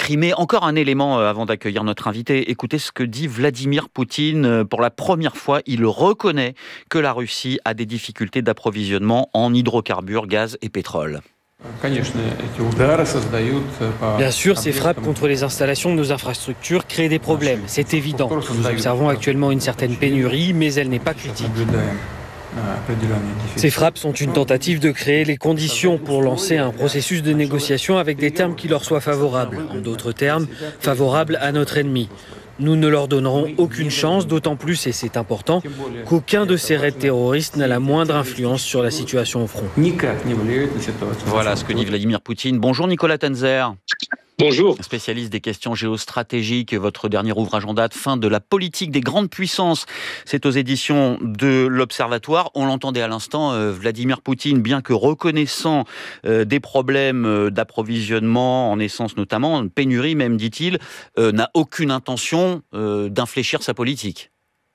Crimée. Encore un élément avant d'accueillir notre invité. Écoutez ce que dit Vladimir Poutine. Pour la première fois, il reconnaît que la Russie a des difficultés d'approvisionnement en hydrocarbures, gaz et pétrole. Bien sûr, ces frappes contre les installations de nos infrastructures créent des problèmes, c'est évident. Nous observons actuellement une certaine pénurie, mais elle n'est pas critique. Ces frappes sont une tentative de créer les conditions pour lancer un processus de négociation avec des termes qui leur soient favorables. En d'autres termes, favorables à notre ennemi. Nous ne leur donnerons aucune chance, d'autant plus, et c'est important, qu'aucun de ces raids terroristes n'a la moindre influence sur la situation au front. Voilà ce que dit Vladimir Poutine. Bonjour Nicolas Tenzer. Bonjour. Spécialiste des questions géostratégiques, votre dernier ouvrage en date, Fin de la politique des grandes puissances. C'est aux éditions de l'Observatoire. On l'entendait à l'instant, Vladimir Poutine, bien que reconnaissant des problèmes d'approvisionnement en essence notamment, une pénurie même dit-il, n'a aucune intention d'infléchir sa politique.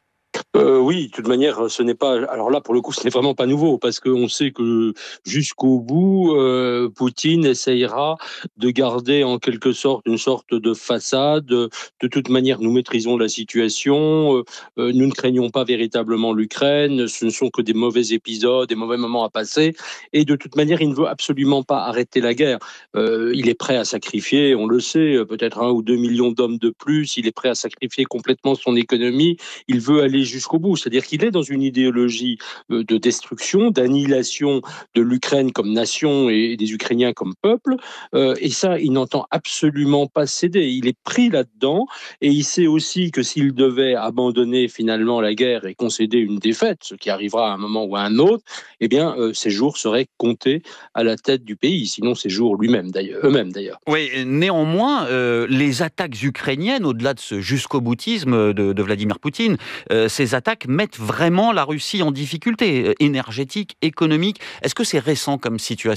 Oui, de toute manière, ce n'est pas. Alors là, pour le coup, ce n'est vraiment pas nouveau, parce qu'on sait que jusqu'au bout, Poutine essayera de garder en quelque sorte une sorte de façade. De toute manière, nous maîtrisons la situation. Nous ne craignons pas véritablement l'Ukraine. Ce ne sont que des mauvais épisodes, des mauvais moments à passer. Et de toute manière, il ne veut absolument pas arrêter la guerre. Il est prêt à sacrifier, on le sait, peut-être 1 ou 2 millions d'hommes de plus. Il est prêt à sacrifier complètement son économie. Il veut aller jusqu'au bout. C'est-à-dire qu'il est dans une idéologie de destruction, d'annihilation de l'Ukraine comme nation et des Ukrainiens comme peuple. Et ça, il n'entend absolument pas céder. Il est pris là-dedans et il sait aussi que s'il devait abandonner finalement la guerre et concéder une défaite, ce qui arrivera à un moment ou à un autre, eh bien, ses jours seraient comptés à la tête du pays. Sinon, ses jours eux-mêmes d'ailleurs. Oui, néanmoins, les attaques ukrainiennes, au-delà de ce jusqu'au-boutisme de Vladimir Poutine, ces attaques mettent vraiment la Russie en difficulté énergétique, économique. Est-ce que c'est récent comme situation ?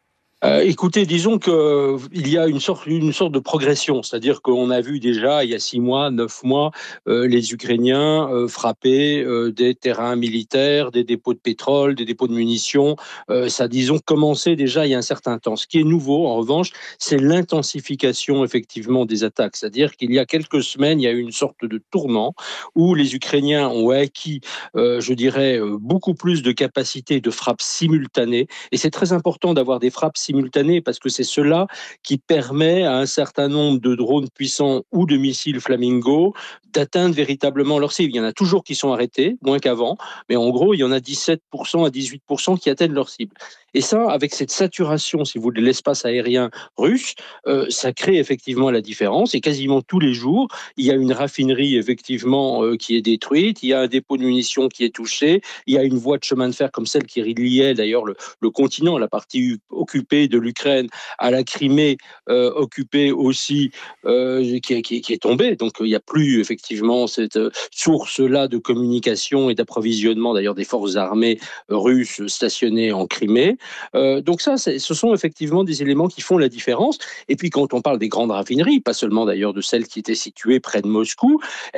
Écoutez, disons qu'il y a une sorte de progression, c'est-à-dire qu'on a vu déjà il y a 6 mois, 9 mois, les Ukrainiens frapper des terrains militaires, des dépôts de pétrole, des dépôts de munitions. Ça, disons, commençait déjà il y a un certain temps. Ce qui est nouveau, en revanche, c'est l'intensification effectivement des attaques, c'est-à-dire qu'il y a quelques semaines, il y a eu une sorte de tournant où les Ukrainiens ont acquis, je dirais, beaucoup plus de capacités de frappe simultanée, et c'est très important d'avoir des frappes simultanées parce que c'est cela qui permet à un certain nombre de drones puissants ou de missiles Flamingo d'atteindre véritablement leur cible. Il y en a toujours qui sont arrêtés, moins qu'avant, mais en gros, il y en a 17% à 18% qui atteignent leur cible. Et ça, avec cette saturation, si vous voulez, de l'espace aérien russe, ça crée effectivement la différence. Et quasiment tous les jours, il y a une raffinerie effectivement qui est détruite, il y a un dépôt de munitions qui est touché, il y a une voie de chemin de fer comme celle qui reliait d'ailleurs le continent, la partie occupée de l'Ukraine à la Crimée, occupée aussi, qui est tombée. Donc il n'y a plus effectivement cette source-là de communication et d'approvisionnement d'ailleurs des forces armées russes stationnées en Crimée. Donc ça, ce sont effectivement des éléments qui font la différence. Et puis quand on parle des grandes raffineries, pas seulement d'ailleurs de celles qui étaient situées près de Moscou,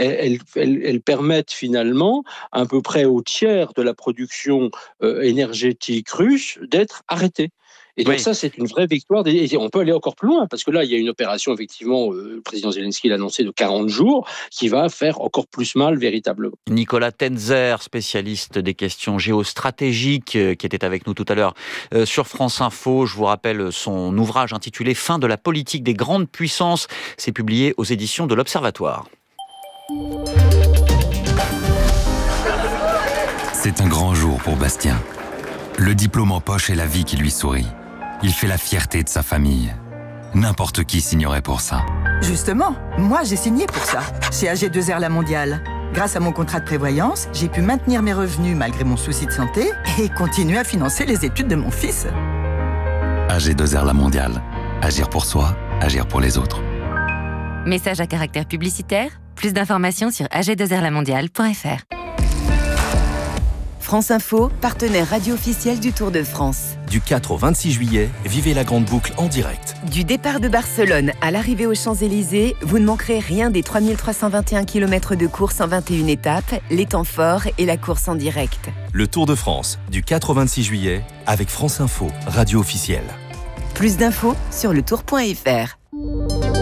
elles permettent finalement à peu près au tiers de la production énergétique russe d'être arrêtée. Et donc ça, c'est une vraie victoire. Et on peut aller encore plus loin, parce que là, il y a une opération, effectivement, le président Zelensky l'a annoncé, de 40 jours, qui va faire encore plus mal, véritablement. Nicolas Tenzer, spécialiste des questions géostratégiques, qui était avec nous tout à l'heure sur France Info. Je vous rappelle son ouvrage intitulé « Fin de la politique des grandes puissances ». C'est publié aux éditions de l'Observatoire. C'est un grand jour pour Bastien. Le diplôme en poche et la vie qui lui sourit. Il fait la fierté de sa famille. N'importe qui signerait pour ça. Justement, moi j'ai signé pour ça, chez AG2R La Mondiale. Grâce à mon contrat de prévoyance, j'ai pu maintenir mes revenus malgré mon souci de santé et continuer à financer les études de mon fils. AG2R La Mondiale. Agir pour soi, agir pour les autres. Message à caractère publicitaire. Plus d'informations sur ag2rlamondiale.fr. France Info, partenaire radio officiel du Tour de France. Du 4 au 26 juillet, vivez la grande boucle en direct. Du départ de Barcelone à l'arrivée aux Champs-Élysées, vous ne manquerez rien des 3321 km de course en 21 étapes, les temps forts et la course en direct. Le Tour de France, du 4 au 26 juillet, avec France Info, radio officielle. Plus d'infos sur letour.fr.